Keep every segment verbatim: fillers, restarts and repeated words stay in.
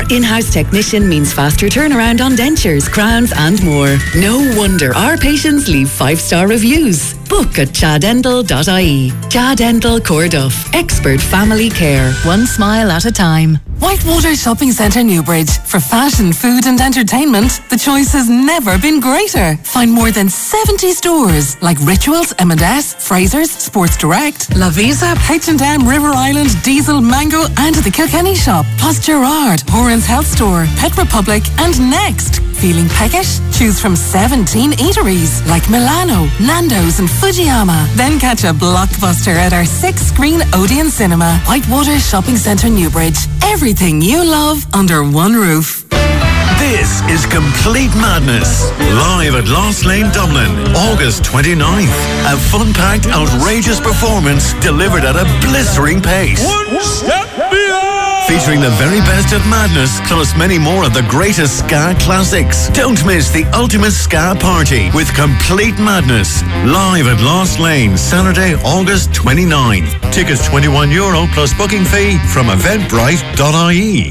Our in-house technician means faster turnaround on dentures, crowns and more. No wonder our patients leave five-star reviews. Book at chadental dot I E. Chadental Corduff. Expert family care. One smile at a time. Whitewater Shopping Centre Newbridge. For fashion, food and entertainment, the choice has never been greater. Find more than seventy stores like Rituals, M and S, Fraser's, Sports Direct, La Visa, H and M, River Island, Diesel, Mango and the Kilkenny Shop. Plus Gerard, Horan's Health Store, Pet Republic and Next. Feeling peckish? Choose from seventeen eateries like Milano, Nando's and Fujiyama. Then catch a blockbuster at our six-screen Odeon Cinema. Whitewater Shopping Centre Newbridge. Everything you love under one roof. This is Complete Madness, live at Lost Lane, Dublin, August twenty-ninth. A fun-packed, outrageous performance delivered at a blistering pace. One step beyond! Featuring the very best of madness, plus many more of the greatest ska classics. Don't miss the ultimate ska party with Complete Madness, live at Lost Lane, Saturday, August twenty-ninth. Tickets twenty-one euro plus booking fee from eventbrite dot I E.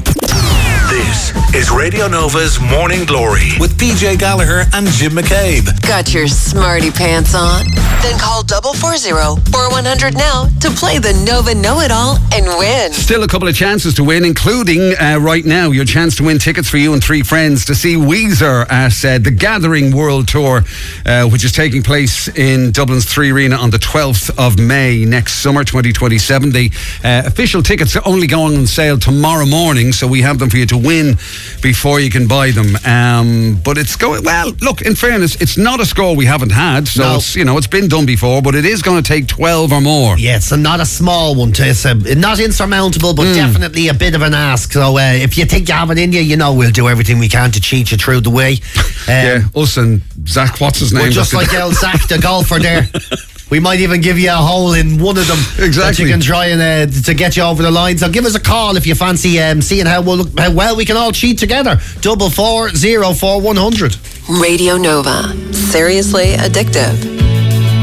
This is Radio Nova's Morning Glory with P J Gallagher and Jim McCabe. Got your smarty pants on? Then call double four zero four one hundred now to play the Nova Know-It-All and win. Still a couple of chances to win, including uh, right now your chance to win tickets for you and three friends to see Weezer at uh, the Gathering World Tour, uh, which is taking place in Dublin's Three Arena on the twelfth of May next summer twenty twenty-seven. The uh, official tickets are only going on sale tomorrow morning, so we have them for you to win before you can buy them. Um, but it's going, well, look, in fairness, it's not a score we haven't had, so no. it's, you know, it's been done before, but it is going to take twelve or more. Yeah, it's a, not a small one. To, it's a, not insurmountable, but mm. definitely a bit of an ask. So uh, if you think you have it in you, you know we'll do everything we can to cheat you through the way. Um, yeah, us and Zach, what's his name? We're just like old Zach, the golfer there. We might even give you a hole in one of them. Exactly. That you can try and uh, to get you over the line. So give us a call if you fancy um, seeing how, we'll, how well we can all cheat together. Double four zero four one hundred. Radio Nova. Seriously addictive.